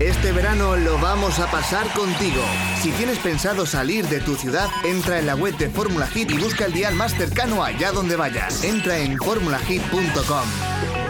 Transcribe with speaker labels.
Speaker 1: Este verano lo vamos a pasar contigo. Si tienes pensado salir de tu ciudad, entra en la web de Fórmula Hit y busca el dial más cercano allá donde vayas. Entra en formulahit.com.